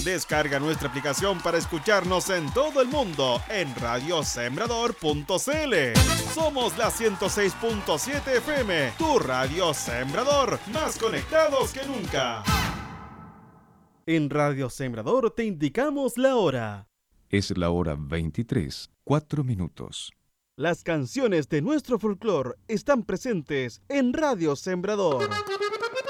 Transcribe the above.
Descarga nuestra aplicación para escucharnos en todo el mundo en radiosembrador.cl. Somos la 106.7 FM, tu radio Sembrador, más conectados que nunca. En Radio Sembrador te indicamos la hora. Es la hora 23, 4 minutos. Las canciones de nuestro folclore están presentes en Radio Sembrador.